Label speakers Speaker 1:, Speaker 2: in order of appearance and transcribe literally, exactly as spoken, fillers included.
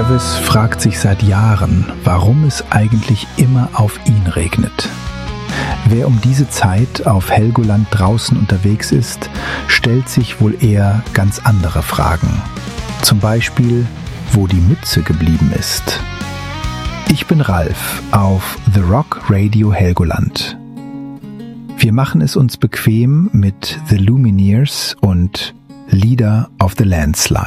Speaker 1: Travis fragt sich seit Jahren, warum es eigentlich immer auf ihn regnet. Wer um diese Zeit auf Helgoland draußen unterwegs ist, stellt sich wohl eher ganz andere Fragen. Zum Beispiel, wo die Mütze geblieben ist. Ich bin Ralf auf The Rock Radio Helgoland. Wir machen es uns bequem mit The Lumineers und Leader of the Landslide.